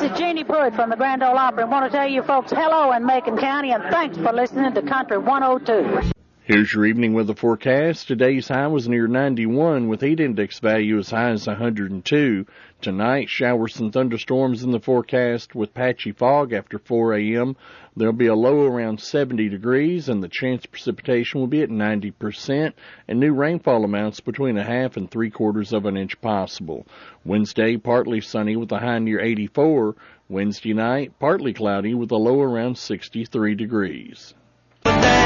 is Jeannie Pruitt from the Grand Ole Opry. I want to tell you folks hello in Macon County, and thanks for listening to Country 102. Here's your evening weather forecast. Today's high was near 91 with heat index value as high as 102. Tonight, showers and thunderstorms in the forecast with patchy fog after 4 a.m. There'll be a low around 70 degrees and the chance of precipitation will be at 90% and new rainfall amounts between 1/2 and 3/4 of an inch possible. Wednesday, partly sunny with a high near 84. Wednesday night, partly cloudy with a low around 63 degrees.